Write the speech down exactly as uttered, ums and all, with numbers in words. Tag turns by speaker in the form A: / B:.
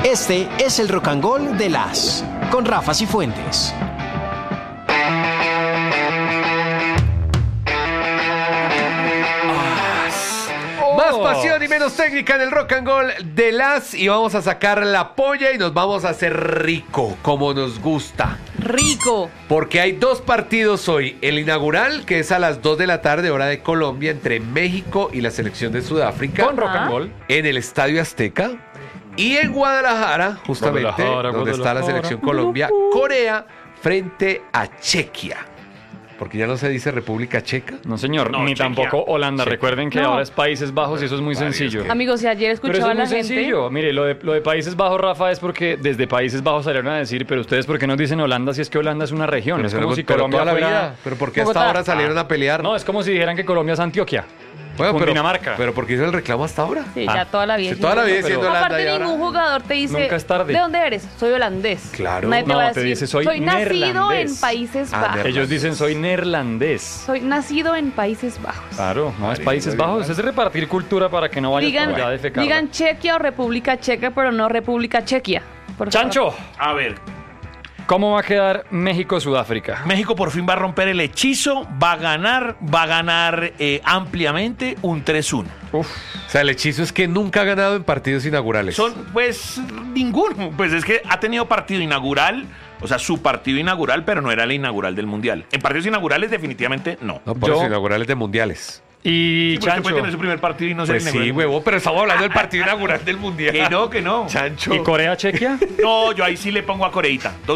A: Este es el Rock and Roll de las con Rafa Cifuentes.
B: Más pasión y menos técnica en el Rock and Roll de las, y vamos a sacar la polla y nos vamos a hacer rico, como nos gusta.
C: Rico.
B: Porque hay dos partidos hoy. El inaugural, que es a las dos de la tarde, hora de Colombia, entre México y la selección de Sudáfrica.
D: Con Rock and Roll.
B: En el Estadio Azteca. Y en Guadalajara, justamente,
D: Guadalajara,
B: donde está la
D: Guadalajara.
B: selección Colombia, Corea, frente a Chequia. Porque ya no se dice República Checa.
D: No, señor,
E: No,
D: ni
E: Chequia.
D: tampoco Holanda.
B: Chequia.
D: Recuerden que
C: No.
D: ahora es Países Bajos y eso es muy
B: Varios
D: sencillo.
B: que-
C: Amigos, si ayer
D: Pero eso
C: escuchaba
D: es
C: a la
D: muy
C: gente...
D: sencillo. Mire, lo de, lo de Países Bajos, Rafa, es porque desde Países Bajos salieron a decir, pero ustedes, ¿por qué nos dicen Holanda si es que Holanda es una región?
B: Pero,
D: es
B: se
D: como
B: lo-
D: si
B: pero
D: Colombia
B: toda la
D: fuera...
B: vida. Pero ¿por qué hasta
C: Bogotá.
B: ahora salieron a pelear?
D: No, es como si dijeran que Colombia es Antioquia.
B: Bueno, pero,
D: Cundinamarca.
B: pero ¿por qué hizo el reclamo hasta ahora?
C: Sí,
D: Ah.
C: ya toda la vida.
B: Sí, toda la vida
D: pero-
B: diciendo Holanda.
C: Aparte,
B: y ahora-
C: ningún jugador te dice...
D: Nunca es tarde.
C: ¿De dónde eres? Soy holandés.
B: Claro.
C: Nadie te
D: No,
C: va a
D: te
C: decir,
D: dice, soy
C: nacido
D: neerlandés.
C: en Países
B: Ah,
C: Bajos.
B: neerlandés.
D: Ellos dicen, soy neerlandés.
C: Soy nacido en Países Bajos.
D: Claro, no, es
B: Ay,
D: Países
B: ay,
D: Bajos.
B: ay.
D: Es repartir cultura para que no vayas
C: Digan,
D: por allá a defecar.
C: digan Chequia o República Checa, pero no República Chequia. Por favor.
D: Chancho,
E: A ver,
D: ¿cómo va a quedar México-Sudáfrica?
E: México por fin va a romper el hechizo, va a ganar, va a ganar eh, ampliamente un tres uno.
D: Uf,
B: O sea, el hechizo es que nunca ha ganado en partidos inaugurales.
E: Son, pues, ninguno. Pues es que ha tenido partido inaugural, o sea, su partido inaugural, pero no era el inaugural del Mundial. En partidos inaugurales, definitivamente no.
B: No, por
D: Yo-
B: eso inaugurales de mundiales.
D: y
E: Sí, porque
D: Chancho,
E: puede tener su primer partido y no ser
B: Pues sí,
E: inaugural.
B: huevo, pero estamos hablando del partido inaugural del mundial.
E: Que no, que no.
B: Chancho.
D: ¿y Corea-Chequia?
E: No, yo ahí sí le pongo a Coreita.